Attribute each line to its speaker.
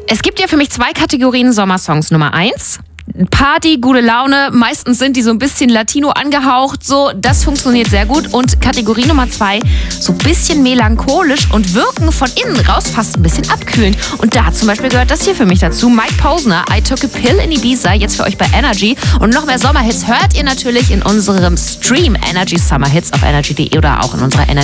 Speaker 1: Es gibt ja für mich 2 Kategorien Sommersongs. Nummer 1, Party, gute Laune. Meistens sind die so ein bisschen Latino angehaucht. So, das funktioniert sehr gut. Und Kategorie Nummer 2, so ein bisschen melancholisch und wirken von innen raus fast ein bisschen abkühlend. Und da zum Beispiel gehört das hier für mich dazu. Mike Posner, I Took a Pill in Ibiza, jetzt für euch bei Energy. Und noch mehr Sommerhits hört ihr natürlich in unserem Stream Energy Summer Hits auf energy.de oder auch in unserer Energy